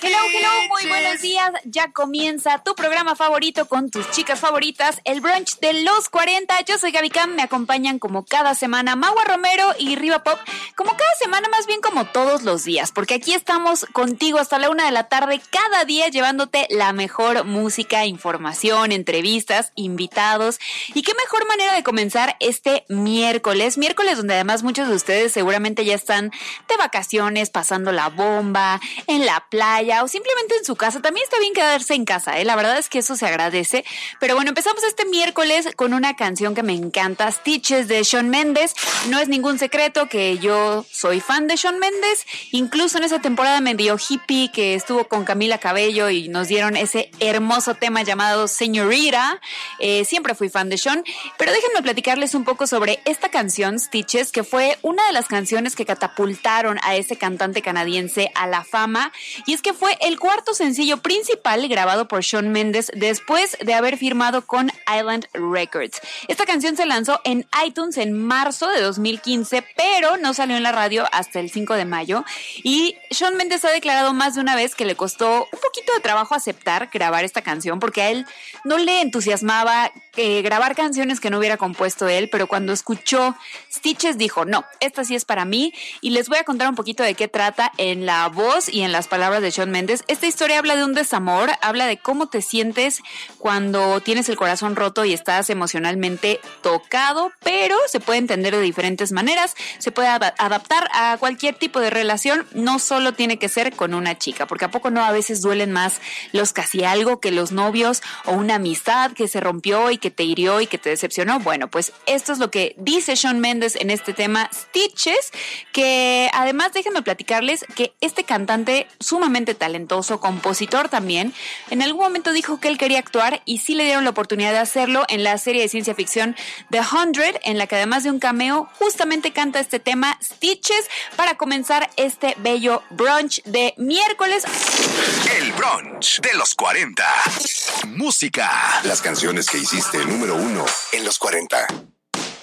Hello, muy buenos días. Ya comienza tu programa favorito con tus chicas favoritas, el brunch de los 40. Yo soy Gaby Cam, me acompañan como cada semana Magua Romero y Riva Pop. Como cada semana, más bien como todos los días, porque aquí estamos contigo hasta la 1 de la tarde, cada día llevándote la mejor música, información, entrevistas, invitados. Y qué mejor manera de comenzar este miércoles donde además muchos de ustedes seguramente ya están de vacaciones, pasando la bomba, en la playa o simplemente en su casa. También está bien quedarse en casa, la verdad es que eso se agradece. Pero bueno, empezamos este miércoles con una canción que me encanta, Stitches de Shawn Mendes. No es ningún secreto que yo soy fan de Shawn Mendes, incluso en esa temporada medio hippie que estuvo con Camila Cabello y nos dieron ese hermoso tema llamado Señorita. Siempre fui fan de Shawn, pero déjenme platicarles un poco sobre esta canción, Stitches, que fue una de las canciones que catapultaron a ese cantante canadiense a la fama. Y es que fue el cuarto sencillo principal grabado por Shawn Mendes después de haber firmado con Island Records. Esta canción se lanzó en iTunes en marzo de 2015, pero no salió en la radio hasta el 5 de mayo. Y Shawn Mendes ha declarado más de una vez que le costó un poquito de trabajo aceptar grabar esta canción porque a él no le entusiasmaba grabar canciones que no hubiera compuesto él, pero cuando escuchó Stitches dijo, no, esta sí es para mí. Y les voy a contar un poquito de qué trata en la voz y en las palabras de Shawn Mendes. Esta historia habla de un desamor, habla de cómo te sientes cuando tienes el corazón roto y estás emocionalmente tocado, pero se puede entender de diferentes maneras, se puede adaptar a cualquier tipo de relación, no solo tiene que ser con una chica, porque a poco no a veces duelen más los casi algo que los novios o una amistad que se rompió y que te hirió y que te decepcionó. Bueno, pues esto es lo que dice Shawn Mendes en este tema Stitches, que además déjenme platicarles que este cantante sumamente talentoso, compositor también, en algún momento dijo que él quería actuar y sí le dieron la oportunidad de hacerlo en la serie de ciencia ficción The 100, en la que además de un cameo justamente canta este tema Stitches para comenzar este bello brunch de miércoles. El brunch de los 40. Música. Las canciones que hiciste número 1 en los 40.